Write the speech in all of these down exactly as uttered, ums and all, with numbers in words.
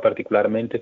particularmente,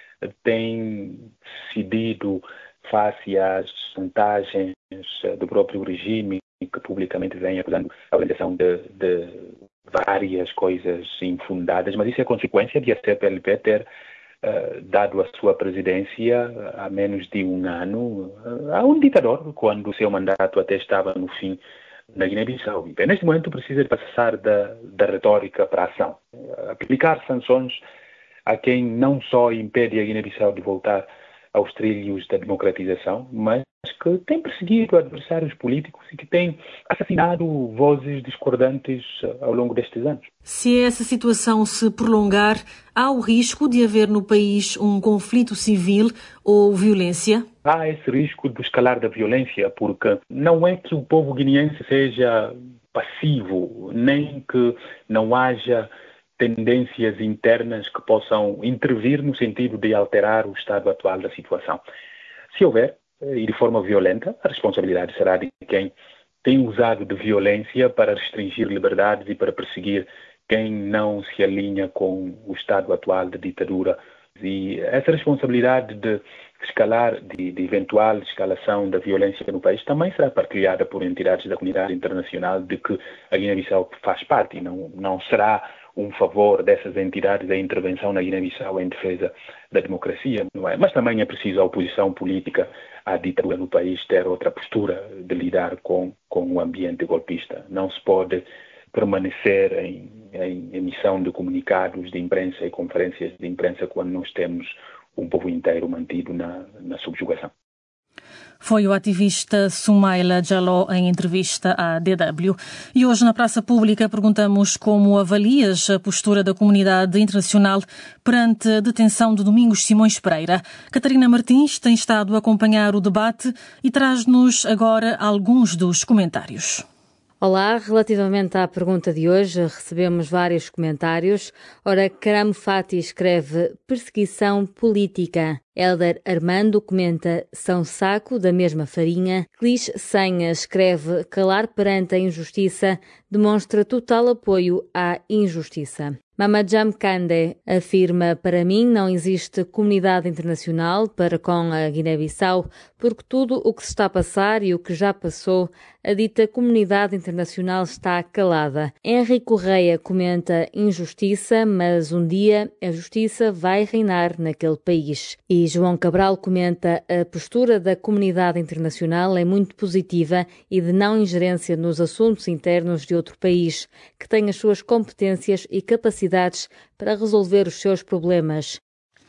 tem cedido face às vantagens do próprio regime, que publicamente vem acusando a organização de, de várias coisas infundadas, mas isso é consequência de a C P L P ter uh, dado a sua presidência há menos de um ano uh, a um ditador, quando o seu mandato até estava no fim na Guiné-Bissau. Neste momento precisa de passar da, da retórica para a ação. Uh, aplicar sanções a quem não só impede a Guiné-Bissau de voltar aos trilhos da democratização, mas que tem perseguido adversários políticos e que tem assassinado vozes discordantes ao longo destes anos. Se essa situação se prolongar, há o risco de haver no país um conflito civil ou violência? Há esse risco do escalar da violência, porque não é que o povo guineense seja passivo, nem que não haja tendências internas que possam intervir no sentido de alterar o estado atual da situação. Se houver, e de forma violenta, a responsabilidade será de quem tem usado de violência para restringir liberdades e para perseguir quem não se alinha com o estado atual de ditadura. E essa responsabilidade de escalar, de, de eventual escalação da violência no país, também será partilhada por entidades da comunidade internacional de que a Guiné-Bissau faz parte. Não, não será um favor dessas entidades a intervenção na Guiné-Bissau em defesa da democracia, não é? Mas também é preciso a oposição política à ditadura no país ter outra postura de lidar com, com o ambiente golpista. Não se pode permanecer em, em emissão de comunicados de imprensa e conferências de imprensa quando nós temos um povo inteiro mantido na, na subjugação. Foi o ativista Soumaila Jallow em entrevista à D W. E hoje na Praça Pública perguntamos como avalias a postura da comunidade internacional perante a detenção de Domingos Simões Pereira. Catarina Martins tem estado a acompanhar o debate e traz-nos agora alguns dos comentários. Olá, relativamente à pergunta de hoje, recebemos vários comentários. Ora, Caramo Fati escreve perseguição política. Hélder Armando comenta São Saco da mesma farinha. Clis Senha escreve calar perante a injustiça demonstra total apoio à injustiça. Mamajam Kande afirma para mim não existe comunidade internacional para com a Guiné-Bissau porque tudo o que se está a passar e o que já passou, a dita comunidade internacional está calada. Henri Correia comenta injustiça, mas um dia a justiça vai reinar naquele país. E João Cabral comenta a postura da comunidade internacional é muito positiva e de não ingerência nos assuntos internos de outro país, que tem as suas competências e capacidades para resolver os seus problemas.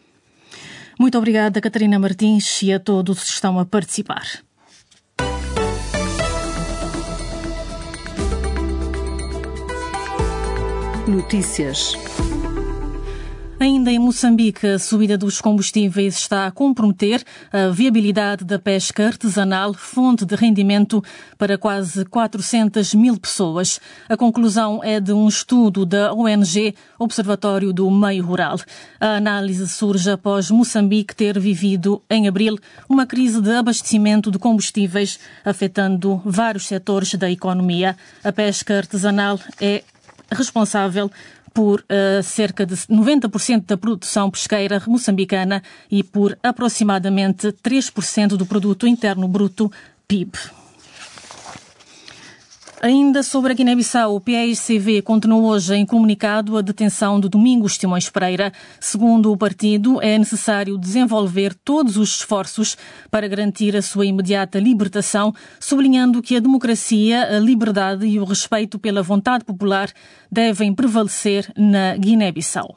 Muito obrigada, Catarina Martins, e a todos que estão a participar. Notícias. Ainda em Moçambique, a subida dos combustíveis está a comprometer a viabilidade da pesca artesanal, fonte de rendimento para quase quatrocentas mil pessoas. A conclusão é de um estudo da O N G Observatório do Meio Rural. A análise surge após Moçambique ter vivido, em abril, uma crise de abastecimento de combustíveis, afetando vários setores da economia. A pesca artesanal é responsável por uh, cerca de noventa por cento da produção pesqueira moçambicana e por aproximadamente três por cento do produto interno bruto, P I B. Ainda sobre a Guiné-Bissau, o P A I C V continuou hoje em comunicado a detenção de Domingos Simões Pereira. Segundo o partido, é necessário desenvolver todos os esforços para garantir a sua imediata libertação, sublinhando que a democracia, a liberdade e o respeito pela vontade popular devem prevalecer na Guiné-Bissau.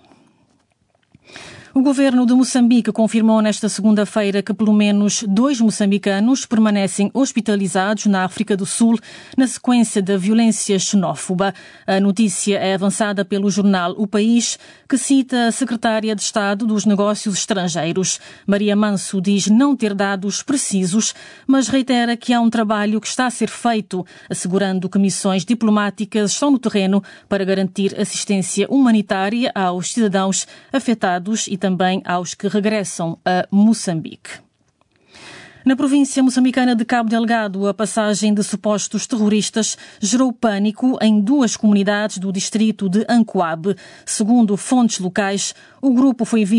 O governo de Moçambique confirmou nesta segunda-feira que pelo menos dois moçambicanos permanecem hospitalizados na África do Sul na sequência da violência xenófoba. A notícia é avançada pelo jornal O País, que cita a secretária de Estado dos Negócios Estrangeiros. Maria Manso diz não ter dados precisos, mas reitera que há um trabalho que está a ser feito, assegurando que missões diplomáticas estão no terreno para garantir assistência humanitária aos cidadãos afetados e também aos que regressam a Moçambique. Na província moçambicana de Cabo Delgado, a passagem de supostos terroristas gerou pânico em duas comunidades do distrito de Ancoabe. Segundo fontes locais, o grupo foi visto